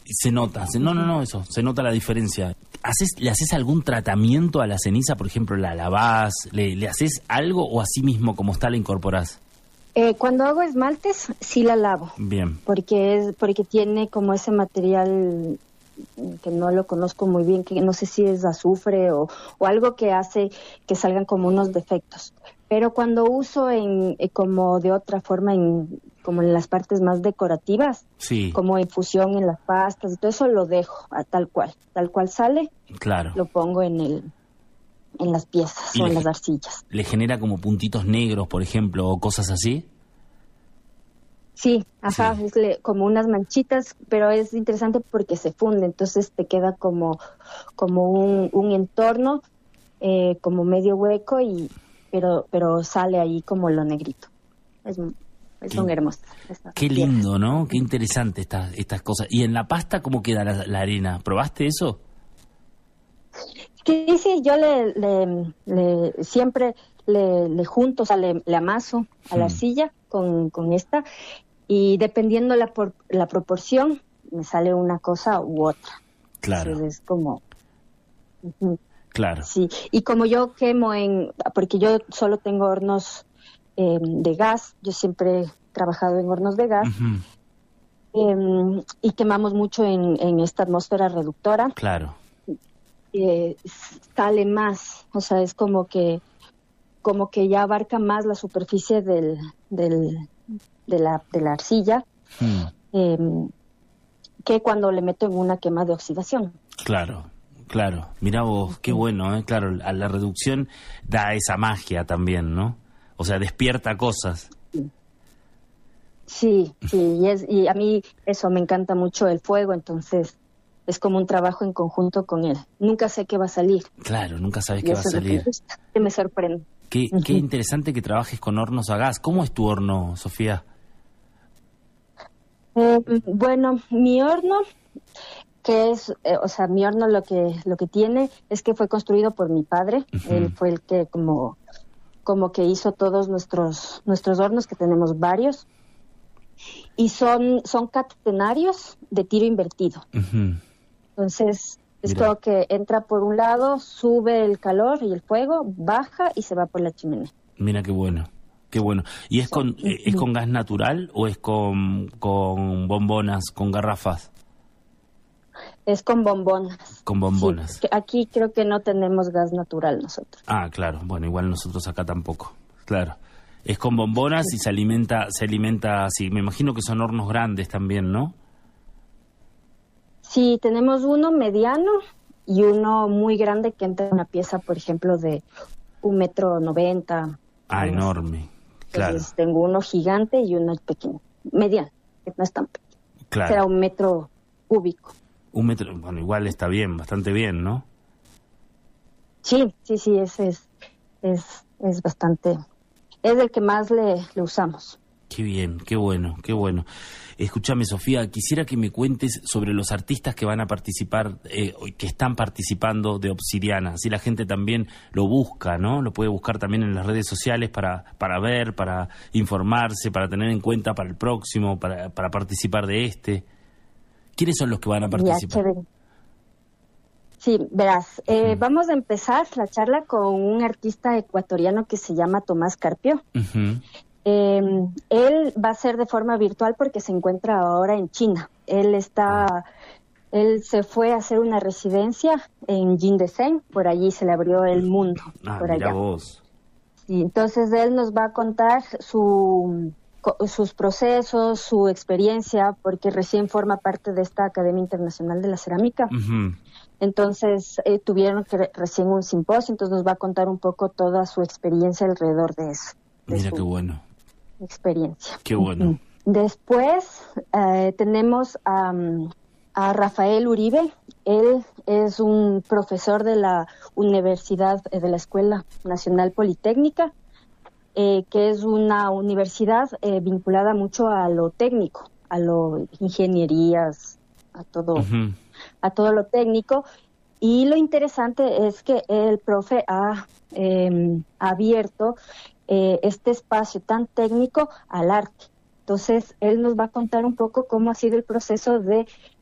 Se nota, eso, se nota la diferencia. ¿Le haces algún tratamiento a la ceniza? Por ejemplo, ¿la lavás? ¿Le haces algo o así mismo como está la incorporás? Cuando hago esmaltes, sí la lavo. Bien. Porque tiene como ese material que no lo conozco muy bien, que no sé si es azufre o algo que hace que salgan como unos defectos. Pero cuando uso como de otra forma, como en las partes más decorativas, sí, como infusión en las pastas y todo eso, lo dejo tal cual sale. Claro. Lo pongo en las piezas o en las arcillas. ¿Le genera como puntitos negros, por ejemplo, o cosas así? Sí, ajá, sí. Es como unas manchitas, pero es interesante porque se funde, entonces te queda como un entorno como medio hueco pero sale ahí como lo negrito. Son hermosas. Qué lindo, ¿no? Qué interesante estas cosas. ¿Y en la pasta cómo queda la arena? ¿Probaste eso? Sí, yo siempre le junto, o sea, le amaso a la arcilla con esta, y dependiendo la proporción, me sale una cosa u otra. Claro. Entonces es como... Claro. Sí, y como yo quemo porque yo solo tengo hornos de gas, yo siempre he trabajado en hornos de gas, y quemamos mucho en esta atmósfera reductora. Claro. Sale más, o sea, es como que ya abarca más la superficie de la arcilla, que cuando le meto en una quema de oxidación. Claro. Mirá vos, qué bueno, ¿eh? Claro, a la reducción da esa magia también, ¿no? O sea, despierta cosas. Sí, y a mí eso me encanta mucho el fuego, entonces es como un trabajo en conjunto con él. Nunca sé qué va a salir. Claro, nunca sabes qué va a salir. Que me sorprende. Qué interesante que trabajes con hornos a gas. ¿Cómo es tu horno, Sofía? Bueno, mi horno, que es, mi horno lo que tiene es que fue construido por mi padre. Él fue el que como que hizo todos nuestros hornos, que tenemos varios, y son catenarios de tiro invertido. Entonces es como que entra por un lado, sube el calor y el fuego, baja y se va por la chimenea. Mira qué bueno. ¿Y es con gas natural o es con bombonas, con garrafas? Es con bombonas. Con bombonas. Sí, aquí creo que no tenemos gas natural nosotros. Ah, claro. Bueno, igual nosotros acá tampoco. Claro. Es con bombonas y se alimenta así. Me imagino que son hornos grandes también, ¿no? Sí, tenemos uno mediano y uno muy grande que entra en una pieza, por ejemplo, de 1,90 m. Ah, enorme. Claro. Entonces tengo uno gigante y uno pequeño. Mediano, que no es tan pequeño. Claro. Será 1 metro cúbico. 1 metro, bueno, igual está bien, bastante bien, ¿no? Sí, ese es bastante, es el que más le usamos. Qué bien, qué bueno. Escúchame, Sofía, quisiera que me cuentes sobre los artistas que van a participar, que están participando de Obsidiana. Así la gente también lo busca, ¿no? Lo puede buscar también en las redes sociales para ver, para informarse, para tener en cuenta para el próximo, para participar de este. ¿Quiénes son los que van a participar? Sí, verás, vamos a empezar la charla con un artista ecuatoriano que se llama Tomás Carpio. Él va a ser de forma virtual porque se encuentra ahora en China. Él se fue a hacer una residencia en Jindesen, por allí se le abrió el mundo. Por allá. Vos. Y entonces él nos va a contar sus procesos, su experiencia, porque recién forma parte de esta Academia Internacional de la Cerámica. Entonces tuvieron recién un simposio, entonces nos va a contar un poco toda su experiencia alrededor de eso. Mira qué bueno. Experiencia. Qué bueno. Después tenemos a Rafael Uribe. Él es un profesor de la Universidad, de la Escuela Nacional Politécnica, que es una universidad vinculada mucho a lo técnico, a lo ingenierías, a todo lo técnico. Y lo interesante es que el profe ha abierto este espacio tan técnico al arte. Entonces, él nos va a contar un poco cómo ha sido el proceso de